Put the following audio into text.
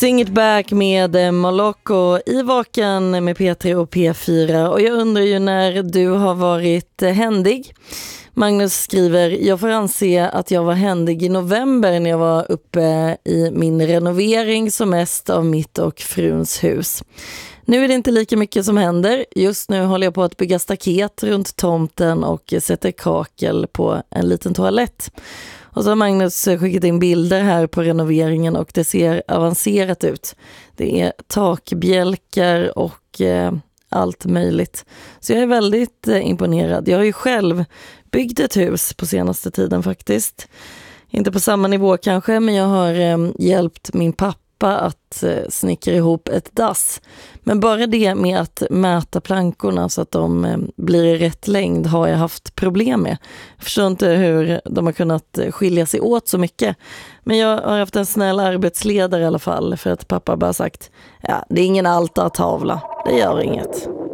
Sing It Back med Moloko i Vaken med P3 och P4. Och jag undrar ju när du har varit händig. Magnus skriver, jag får anse att jag var händig i november när jag var uppe i min renovering som mest av mitt och fruns hus. Nu är det inte lika mycket som händer. Just nu håller jag på att bygga staket runt tomten och sätter kakel på en liten toalett. Och så har Magnus skickat in bilder här på renoveringen och det ser avancerat ut. Det är takbjälkar och allt möjligt. Så jag är väldigt imponerad. Jag har ju själv byggt ett hus på senaste tiden faktiskt. Inte på samma nivå kanske, men jag har hjälpt min pappa att snickra ihop ett dass. Men bara det med att mäta plankorna så att de blir i rätt längd har jag haft problem med. Jag förstår inte hur de har kunnat skilja sig åt så mycket. Men jag har haft en snäll arbetsledare i alla fall, för att pappa bara sagt, ja, det är ingen altartavla, det gör inget.